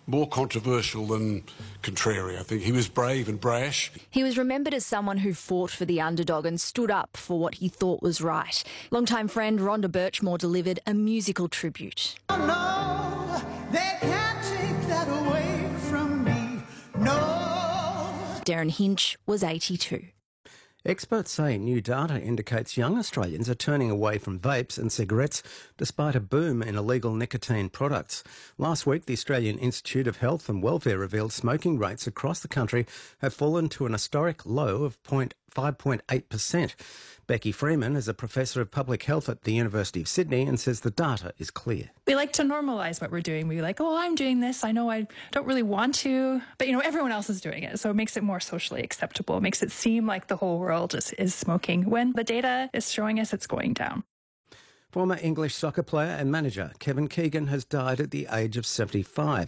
more controversial than contrary. I think he was brave and brash. He was remembered as someone who fought for the underdog and stood up for what he thought was right. Longtime friend Rhonda Birchmore delivered a musical tribute. Oh, no, they can't take that away from me. No. Darren Hinch was 82. Experts say new data indicates young Australians are turning away from vapes and cigarettes despite a boom in illegal nicotine products. Last week, the Australian Institute of Health and Welfare revealed smoking rates across the country have fallen to an historic low of 5.8%. Becky Freeman is a professor of public health at the University of Sydney and says the data is clear. We like to normalise what we're doing. We like, oh, I'm doing this. I know I don't really want to, but everyone else is doing it. So it makes it more socially acceptable. It makes it seem like the whole world is smoking when the data is showing us it's going down. Former English soccer player and manager Kevin Keegan has died at the age of 75.